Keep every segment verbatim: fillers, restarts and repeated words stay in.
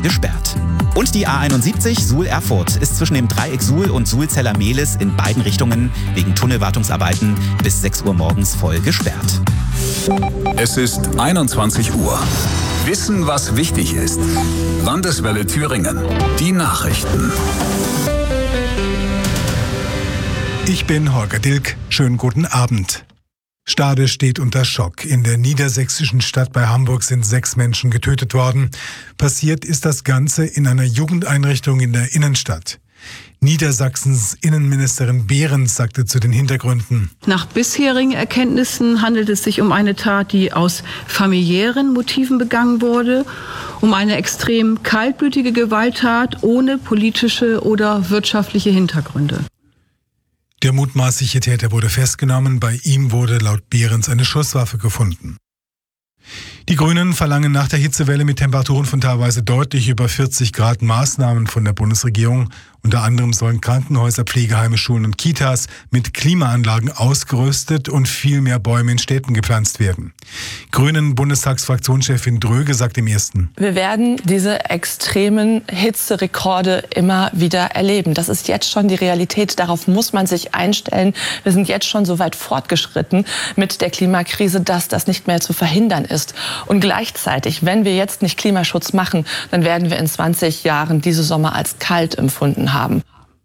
gesperrt. Und die A einundsiebzig Suhl-Erfurt ist zwischen dem Dreieck Suhl und Sulzeller-Mehlis in beiden Richtungen wegen Tunnelwartungsarbeiten bis sechs Uhr morgens voll gesperrt. Es ist einundzwanzig Uhr. Wissen, was wichtig ist. Landeswelle Thüringen. Die Nachrichten. Ich bin Holger Dilk. Schönen guten Abend. Stade steht unter Schock. In der niedersächsischen Stadt bei Hamburg sind sechs Menschen getötet worden. Passiert ist das Ganze in einer Jugendeinrichtung in der Innenstadt. Niedersachsens Innenministerin Behrens sagte zu den Hintergründen: Nach bisherigen Erkenntnissen handelt es sich um eine Tat, die aus familiären Motiven begangen wurde, um eine extrem kaltblütige Gewalttat ohne politische oder wirtschaftliche Hintergründe. Der mutmaßliche Täter wurde festgenommen. Bei ihm wurde laut Behrens eine Schusswaffe gefunden. Die Grünen verlangen nach der Hitzewelle mit Temperaturen von teilweise deutlich über vierzig Grad Maßnahmen von der Bundesregierung. Unter anderem sollen Krankenhäuser, Pflegeheime, Schulen und Kitas mit Klimaanlagen ausgerüstet und viel mehr Bäume in Städten gepflanzt werden. Grünen-Bundestagsfraktionschefin Dröge sagt im Ersten: Wir werden diese extremen Hitzerekorde immer wieder erleben. Das ist jetzt schon die Realität. Darauf muss man sich einstellen. Wir sind jetzt schon so weit fortgeschritten mit der Klimakrise, dass das nicht mehr zu verhindern ist. Und gleichzeitig, wenn wir jetzt nicht Klimaschutz machen, dann werden wir in zwanzig Jahren diese Sommer als kalt empfunden haben.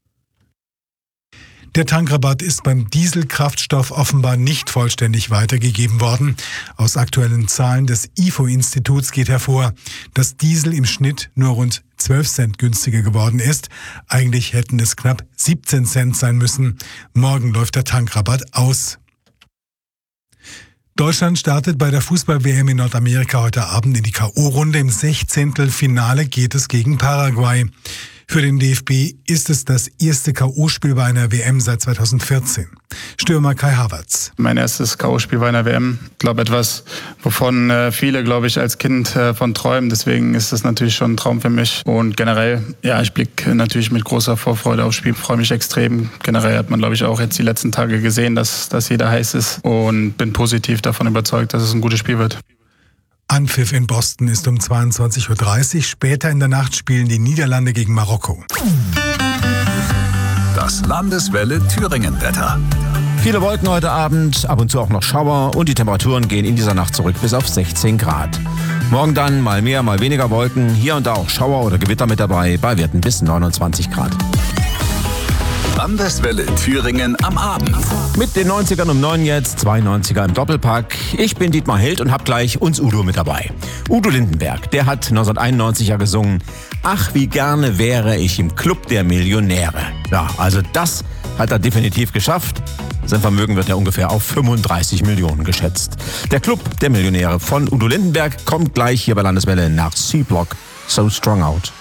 Der Tankrabatt ist beim Dieselkraftstoff offenbar nicht vollständig weitergegeben worden. Aus aktuellen Zahlen des I F O-Instituts geht hervor, dass Diesel im Schnitt nur rund zwölf Cent günstiger geworden ist. Eigentlich hätten es knapp siebzehn Cent sein müssen. Morgen läuft der Tankrabatt aus. Deutschland startet bei der Fußball-W M in Nordamerika heute Abend in die K O-Runde. Im Sechzehntelfinale geht es gegen Paraguay. Für den D F B ist es das erste K O-Spiel bei einer W M seit zweitausendvierzehn. Stürmer Kai Havertz. Mein erstes K O-Spiel bei einer W M. Ich glaube, etwas, wovon äh, viele, glaube ich, als Kind äh, von träumen. Deswegen ist das natürlich schon ein Traum für mich. Und generell, ja, ich blicke natürlich mit großer Vorfreude aufs Spiel. Freue mich extrem. Generell hat man, glaube ich, auch jetzt die letzten Tage gesehen, dass, dass jeder heiß ist. Und bin positiv davon überzeugt, dass es ein gutes Spiel wird. Anpfiff in Boston ist um zweiundzwanzig Uhr dreißig. Später in der Nacht spielen die Niederlande gegen Marokko. Das Landeswelle Thüringen-Wetter. Viele Wolken heute Abend, ab und zu auch noch Schauer und die Temperaturen gehen in dieser Nacht zurück bis auf sechzehn Grad. Morgen dann mal mehr, mal weniger Wolken, hier und da auch Schauer oder Gewitter mit dabei, bei Werten bis neunundzwanzig Grad. Landeswelle Thüringen am Abend. Mit den neunzigern um neun jetzt, zwei neunziger im Doppelpack. Ich bin Dietmar Hild und hab gleich uns Udo mit dabei. Udo Lindenberg, der hat neunzehnhunderteinundneunzig ja gesungen: Ach, wie gerne wäre ich im Club der Millionäre. Ja, also das hat er definitiv geschafft. Sein Vermögen wird ja ungefähr auf fünfunddreißig Millionen geschätzt. Der Club der Millionäre von Udo Lindenberg kommt gleich hier bei Landeswelle nach C-Block. So Strong Out.